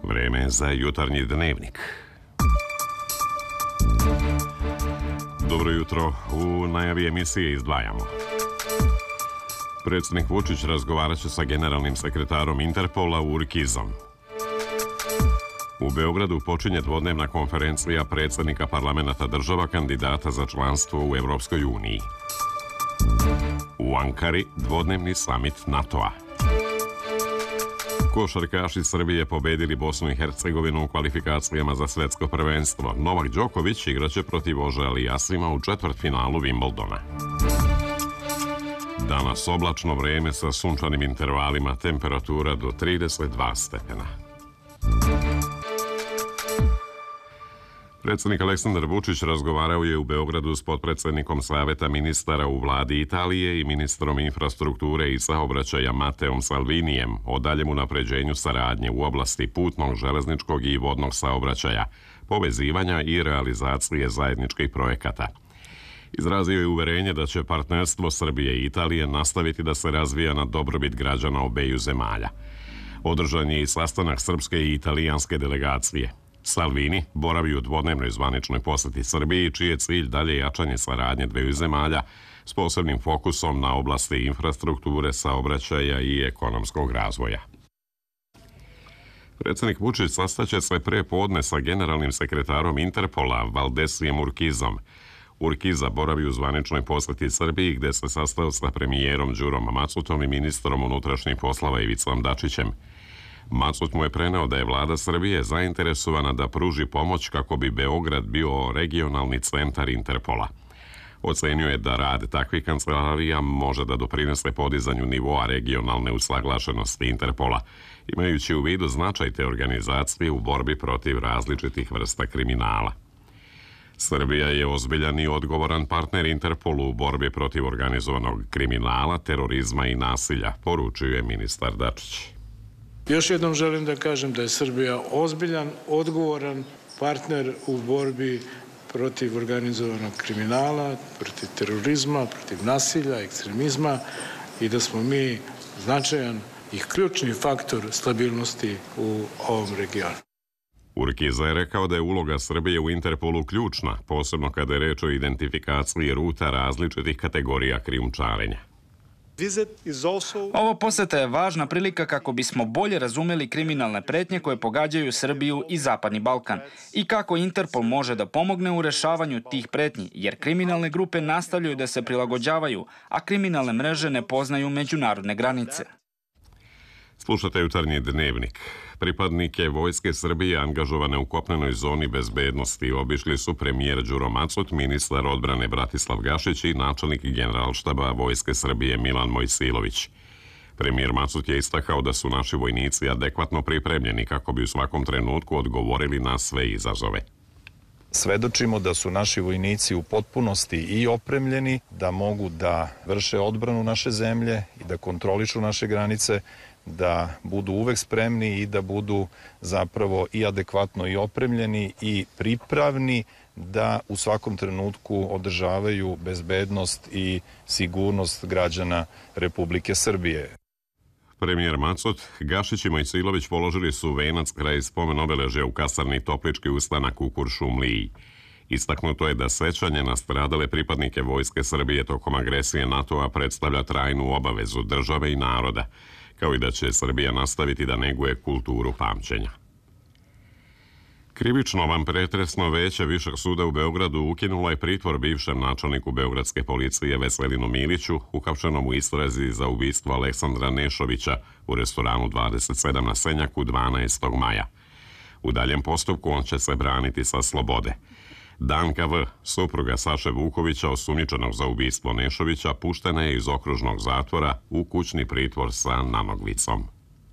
Vreme je za jutarnji dnevnik. Dobro jutro. U najavi emisije izdvajamo. Predsjednik Vučić razgovarat će sa generalnim sekretarom Interpola Urquizom. U Beogradu počinje dvodnevna konferencija predsjednika parlamenta država kandidata za članstvo u Evropskoj uniji. U Ankari dvodnevni samit NATO-a. Košarkaši Srbije pobedili Bosnu i Hercegovinu u kvalifikacijama za svetsko prvenstvo. Novak Đoković igraće protiv Ože Alijasima u četvrtfinalu Wimbledona. Danas oblačno vreme sa sunčanim intervalima, temperatura do 32 stepena. Predsjednik Aleksandar Vučić razgovarao je u Beogradu s potpredsjednikom Saveta ministara u vladi Italije i ministrom infrastrukture i saobraćaja Mateom Salvinijem o daljem unapređenju saradnje u oblasti putnog, železničkog i vodnog saobraćaja, povezivanja i realizacije zajedničkih projekata. Izrazio je uverenje da će partnerstvo Srbije i Italije nastaviti da se razvija na dobrobit građana obeju zemalja. Održan je i sastanak srpske i italijanske delegacije. Salvini boravi u dvodnevnoj zvaničnoj poseti Srbiji, čiji je cilj dalje jačanje saradnje dveju zemalja s posebnim fokusom na oblasti infrastrukture, saobraćaja i ekonomskog razvoja. Predsjednik Vučić sastaće se pre podne sa generalnim sekretarom Interpola Valdesijem Urquizom. Urquiza boravi u zvaničnoj poseti Srbiji, gde se sastao sa premijerom Đurom Macutom i ministrom unutrašnjih poslova Ivicom Dačićem. Macut mu je preneo da je vlada Srbije zainteresovana da pruži pomoć kako bi Beograd bio regionalni centar Interpola. Ocenio je da rad takvih kancelarija može da doprinese podizanju nivoa regionalne usaglašenosti Interpola, imajući u vidu značaj te organizacije u borbi protiv različitih vrsta kriminala. Srbija je ozbiljan i odgovoran partner Interpolu u borbi protiv organizovanog kriminala, terorizma i nasilja, poručio je ministar Dačić. Još jednom želim da kažem da je Srbija ozbiljan, odgovoran partner u borbi protiv organizovanog kriminala, protiv terorizma, protiv nasilja, ekstremizma i da smo mi značajan i ključni faktor stabilnosti u ovom regionu. Urquiza je rekao da je uloga Srbije u Interpolu ključna, posebno kada je reč o identifikaciji ruta različitih kategorija krijumčarenja. Ovo poseta je važna prilika kako bismo bolje razumeli kriminalne pretnje koje pogađaju Srbiju i Zapadni Balkan i kako Interpol može da pomogne u rešavanju tih pretnji, jer kriminalne grupe nastavljaju da se prilagođavaju, a kriminalne mreže ne poznaju međunarodne granice. Slušate jutarnji dnevnik. Pripadnike Vojske Srbije angažovane u kopnenoj zoni bezbednosti obišli su premijer Đuro Macut, ministar odbrane Bratislav Gašić i načelnik Generalštaba Vojske Srbije Milan Mojsilović. Premijer Macut je istakao da su naši vojnici adekvatno pripremljeni kako bi u svakom trenutku odgovorili na sve izazove. Svedočimo da su naši vojnici u potpunosti i opremljeni, da mogu da vrše odbranu naše zemlje i da kontrolišu naše granice, da budu uvek spremni i da budu zapravo i adekvatno i opremljeni i pripravni da u svakom trenutku održavaju bezbednost i sigurnost građana Republike Srbije. Premijer Macut, Gašić i Mojsilović položili su venac kraj spomen obeležja u kasarni Toplički ustanak u Kuršumliji. Istaknuto je da sećanje na stradale pripadnike Vojske Srbije tokom agresije NATO-a predstavlja trajnu obavezu države i naroda, kao i da će Srbija nastaviti da neguje kulturu pamćenja. Krivično vanpretresno veće Višeg suda u Beogradu ukinulo je pritvor bivšem načelniku beogradske policije Veselinu Miliću, uhapšenom u istrazi za ubistvo Aleksandra Nešovića u restoranu 27 na Senjaku 12. maja. U daljem postupku on će se braniti sa slobode. Danka V., supruga Saše Vukovića, osumnjičenog za ubistvo Nešovića, puštena je iz okružnog zatvora u kućni pritvor sa nanoglicom.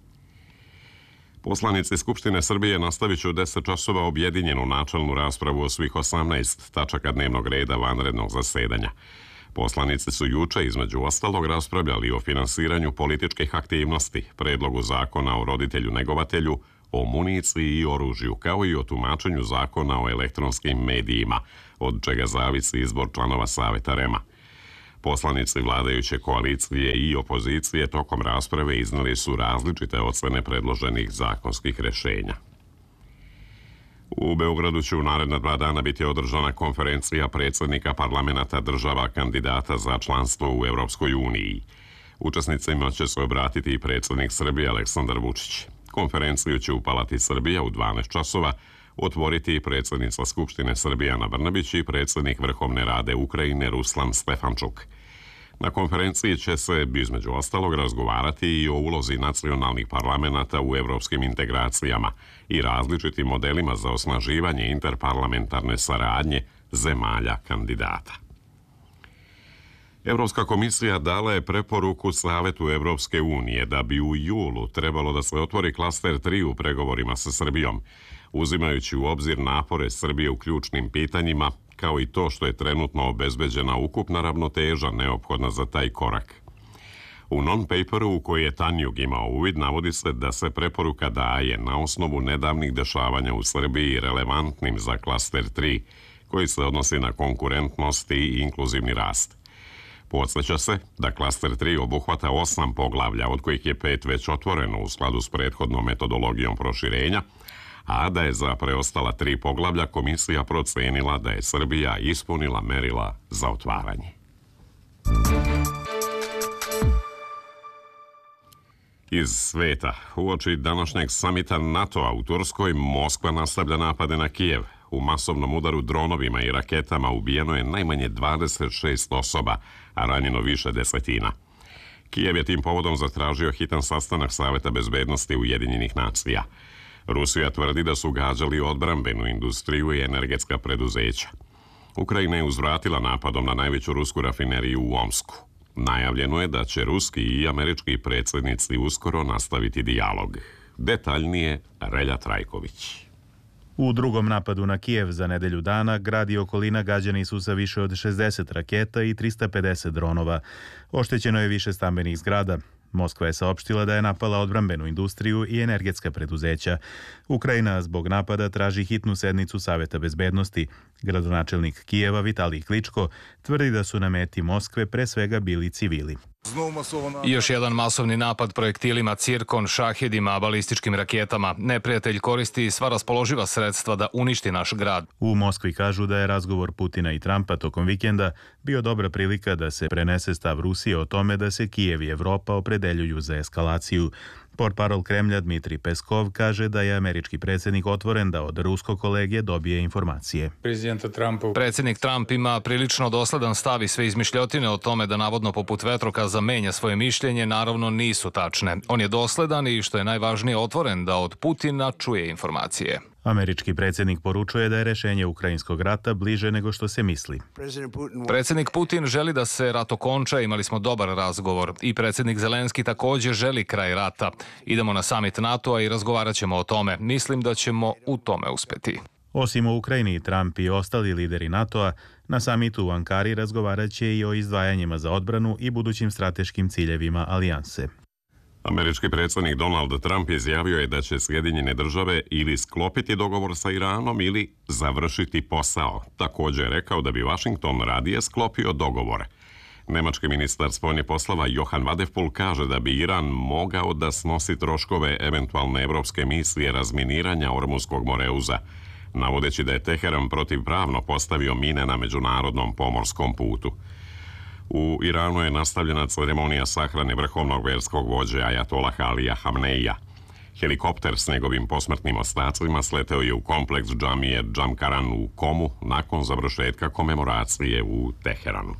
Poslanici Skupštine Srbije nastavit će u 10 časova objedinjenu načelnu raspravu o svih 18 tačaka dnevnog reda vanrednog zasedanja. Poslanici su juče između ostalog raspravljali o finansiranju političkih aktivnosti, predlogu zakona o roditelju-negovatelju, o municiji i oružju, kao i o tumačenju zakona o elektronskim medijima, od čega zavisi izbor članova Saveta REM-a. Poslanici vladajuće koalicije i opozicije tokom rasprave iznali su različite ocene predloženih zakonskih rešenja. U Beogradu će u naredna 2 dana biti održana konferencija predsjednika parlamenta država kandidata za članstvo u Europskoj uniji. Učesnicima će se obratiti i predsjednik Srbije Aleksandar Vučić. Konferenciju će u Palati Srbija u 12 časova otvoriti predsjednica Skupštine Srbije Ana Brnabić i predsjednik Vrhovne Rade Ukrajine Ruslan Stefančuk. Na konferenciji će se, između ostalog, razgovarati i o ulozi nacionalnih parlamenata u evropskim integracijama i različitim modelima za osnaživanje interparlamentarne saradnje zemalja kandidata. Evropska komisija dala je preporuku Savetu Evropske unije da bi u julu trebalo da se otvori klaster 3 u pregovorima sa Srbijom, uzimajući u obzir napore Srbije u ključnim pitanjima, kao i to što je trenutno obezbeđena ukupna ravnoteža neophodna za taj korak. U non-paperu u koji je Tanjug imao uvid navodi se da se preporuka daje na osnovu nedavnih dešavanja u Srbiji relevantnim za klaster 3, koji se odnosi na konkurentnost i inkluzivni rast. Podsjeća se da klaster 3 obuhvata 8 poglavlja, od kojih je 5 već otvoreno u skladu s prethodnom metodologijom proširenja, a da je za preostala 3 poglavlja komisija procenila da je Srbija ispunila merila za otvaranje. Iz sveta, uoči današnjeg samita NATO-a u Turskoj, Moskva nastavlja napade na Kijev. U masovnom udaru dronovima i raketama ubijeno je najmanje 26 osoba, a ranjeno više desetina. Kijev je tim povodom zatražio hitan sastanak Saveta bezbednosti Ujedinjenih nacija. Rusija tvrdi da su gađali odbrambenu industriju i energetska preduzeća. Ukrajina je uzvratila napadom na najveću rusku rafineriju u Omsku. Najavljeno je da će ruski i američki predsjednici uskoro nastaviti dijalog. Detaljnije Relja Trajković. U drugom napadu na Kijev za nedelju dana, grad i okolina gađani su sa više od 60 raketa i 350 dronova. Oštećeno je više stambenih zgrada. Moskva je saopštila da je napala odbrambenu industriju i energetska preduzeća. Ukrajina zbog napada traži hitnu sednicu Saveta bezbednosti. Gradonačelnik Kijeva Vitalij Kličko tvrdi da su na meti Moskve pre svega bili civili. Još jedan masovni napad projektilima, cirkon, šahedima, balističkim raketama. Neprijatelj koristi sva raspoloživa sredstva da uništi naš grad. U Moskvi kažu da je razgovor Putina i Trumpa tokom vikenda bio dobra prilika da se prenese stav Rusije o tome da se Kijev i Evropa opredeljuju za eskalaciju. Portparol Kremlja Dmitrij Peskov kaže da je američki predsjednik otvoren da od ruskog kolege dobije informacije. Predsjednik Trump ima prilično dosledan stav i sve izmišljotine o tome da navodno poput vetrokaza menja svoje mišljenje naravno nisu tačne. On je dosledan i što je najvažnije otvoren da od Putina čuje informacije. Američki predsjednik poručuje da je rešenje ukrajinskog rata bliže nego što se misli. Predsjednik Putin želi da se rat okonča, imali smo dobar razgovor. I predsjednik Zelenski također želi kraj rata. Idemo na samit NATO-a i razgovarat ćemo o tome. Mislim da ćemo u tome uspeti. Osim u Ukrajini, Trump i ostali lideri NATO-a na samitu u Ankari razgovarat će i o izdvajanjima za odbranu i budućim strateškim ciljevima alijanse. Američki predsjednik Donald Trump izjavio je da će Sjedinjene države ili sklopiti dogovor sa Iranom ili završiti posao. Također je rekao da bi Washington radije sklopio dogovor. Nemački ministar spoljnih poslova Johan Vadefpul kaže da bi Iran mogao da snosi troškove eventualne evropske misije razminiranja Ormuskog moreuza, navodeći da je Teheran protivpravno postavio mine na međunarodnom pomorskom putu. U Iranu je nastavljena ceremonija sahrane vrhovnog verskog vođe Ajatollaha Alija Hamneija. Helikopter s njegovim posmrtnim ostacima sleteo je u kompleks džamije Džamkaran u Komu nakon završetka komemoracije u Teheranu.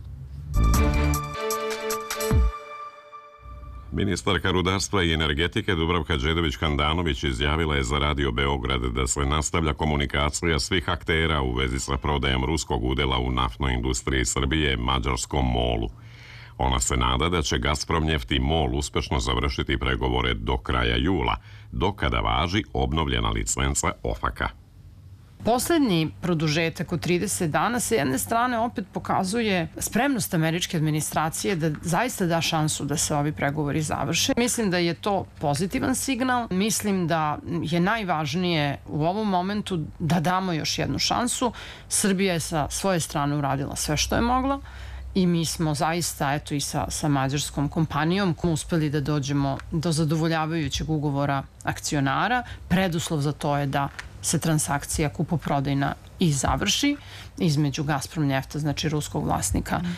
Ministarka rudarstva i energetike Dubravka Đedović-Handanović izjavila je za Radio Beograd da se nastavlja komunikacija svih aktera u vezi sa prodajom ruskog udela u naftnoj industriji Srbije mađarskom MOL-u. Ona se nada da će Gazprom neft i MOL uspešno završiti pregovore do kraja jula, do kada važi obnovljena licenca OFAK-a. Poslednji produžetak od 30 dana sa jedne strane opet pokazuje spremnost američke administracije da zaista da šansu da se ovi pregovori završe. Mislim da je to pozitivan signal. Mislim da je najvažnije u ovom momentu da damo još jednu šansu. Srbija je sa svoje strane uradila sve što je mogla i mi smo zaista, eto i sa mađarskom kompanijom, uspeli da dođemo do zadovoljavajućeg ugovora akcionara. Preduslov za to je da se transakcija kupoprodajna i završi između Gazprom Njefta, znači ruskog vlasnika,